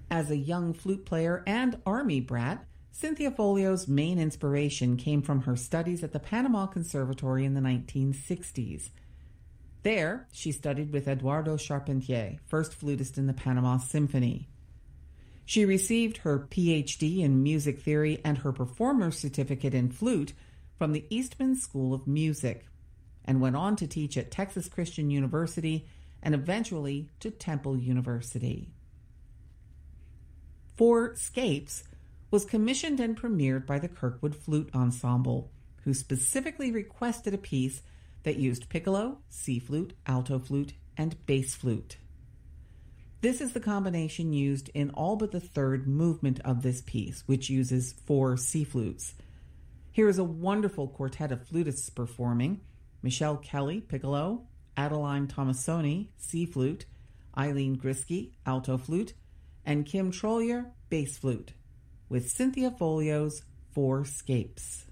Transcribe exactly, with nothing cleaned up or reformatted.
As a young flute player and army brat, Cynthia Folio's main inspiration came from her studies at the Panama Conservatory in the nineteen sixties. There, she studied with Eduardo Charpentier, first flutist in the Panama Symphony. She received her P H D in music theory and her performer's certificate in flute from the Eastman School of Music, and went on to teach at Texas Christian University and eventually to Temple University. Four Scapes was commissioned and premiered by the Kirkwood Flute Ensemble, who specifically requested a piece that used piccolo, C flute, alto flute, and bass flute. This is the combination used in all but the third movement of this piece, which uses four C flutes. Here is a wonderful quartet of flutists performing: Michelle Kelly, piccolo; Adeline Tomasoni, C flute; Eileen Grisky, alto flute; and Kim Trollier, bass flute, with Cynthia Folio's Four Scapes.